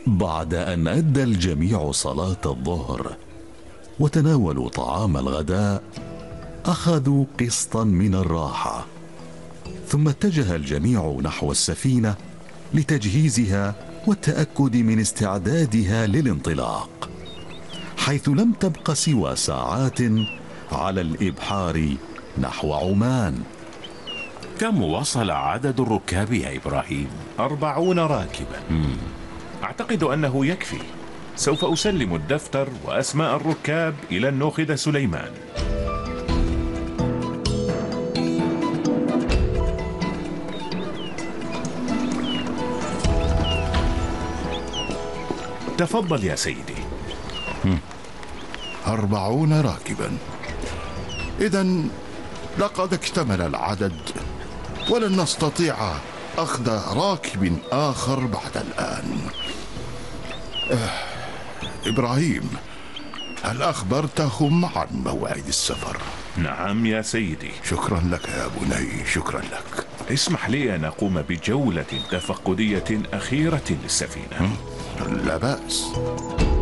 بعد أن أدى الجميع صلاة الظهر وتناولوا طعام الغداء، أخذوا قسطا من الراحة، ثم اتجه الجميع نحو السفينة لتجهيزها والتأكد من استعدادها للانطلاق، حيث لم تبق سوى ساعات على الإبحار نحو عمان. كم وصل عدد الركاب يا إبراهيم؟ 40 راكبا. أعتقد أنه يكفي. سوف أسلم الدفتر وأسماء الركاب إلى الناخدة سليمان. تفضل يا سيدي. 40 راكبا، إذن لقد اكتمل العدد، ولن نستطيع أخذ راكب آخر بعد الآن. إبراهيم، هل أخبرتهم عن موعد السفر؟ نعم يا سيدي. شكرا لك يا بني، شكرا لك. اسمح لي أن أقوم بجولة تفقدية أخيرة للسفينة. لا بأس.